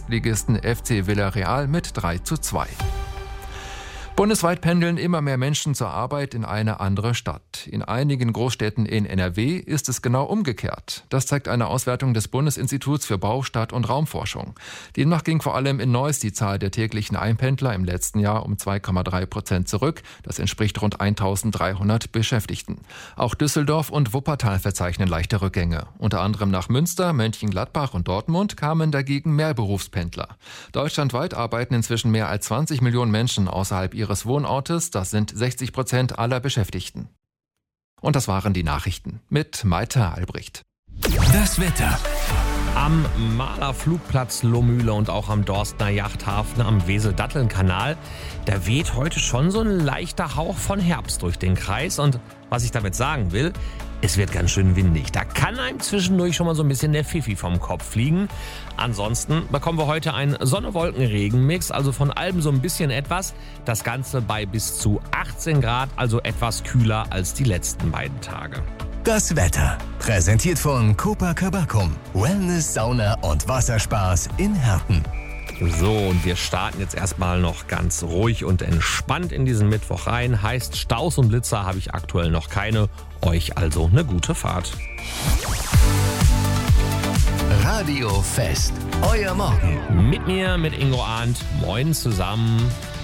Erstligisten FC Villarreal mit 3:2. Bundesweit pendeln immer mehr Menschen zur Arbeit in eine andere Stadt. In einigen Großstädten in NRW ist es genau umgekehrt. Das zeigt eine Auswertung des Bundesinstituts für Bau-, Stadt- und Raumforschung. Demnach ging vor allem in Neuss die Zahl der täglichen Einpendler im letzten Jahr um 2,3% zurück. Das entspricht rund 1.300 Beschäftigten. Auch Düsseldorf und Wuppertal verzeichnen leichte Rückgänge. Unter anderem nach Münster, Mönchengladbach und Dortmund kamen dagegen mehr Berufspendler. Deutschlandweit arbeiten inzwischen mehr als 20 Millionen Menschen außerhalb ihres Wohnortes, das sind 60% aller Beschäftigten. Und das waren die Nachrichten mit Maite Albrecht. Das Wetter. Am Mahler Flugplatz Lohmühle und auch am Dorstner Yachthafen am Wesel-Datteln-Kanal, da weht heute schon so ein leichter Hauch von Herbst durch den Kreis. Und was ich damit sagen will, es wird ganz schön windig. Da kann einem zwischendurch schon mal so ein bisschen der Pfiffi vom Kopf fliegen. Ansonsten bekommen wir heute einen Sonne-Wolken-Regen-Mix, also von allem so ein bisschen etwas. Das Ganze bei bis zu 18 Grad, also etwas kühler als die letzten beiden Tage. Das Wetter. Präsentiert von Copacabana. Wellness, Sauna und Wasserspaß in Herten. So, und wir starten jetzt erstmal noch ganz ruhig und entspannt in diesen Mittwoch rein. Heißt, Staus und Blitzer habe ich aktuell noch keine. Euch also eine gute Fahrt. Radio Fest. Euer Morgen. Mit mir, mit Ingo Arndt. Moin zusammen.